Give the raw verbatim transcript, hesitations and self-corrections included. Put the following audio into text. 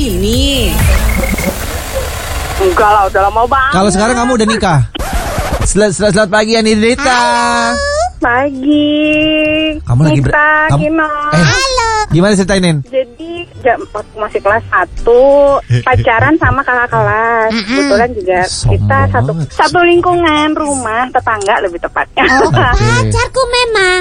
Ini. Enggak lah, udah lama banget. Kalau sekarang kamu udah nikah. Selamat, selamat, selamat pagi Anindita. Pagi. Kamu lagi ber... Kita, kamu... Kino. Eh, gimana ceritainin? Jadi jam waktu masih kelas satu pacaran sama kakak kelas. Kebetulan juga Sombong kita satu banget. satu lingkungan rumah tetangga lebih tepatnya. Oh, pacarku memang.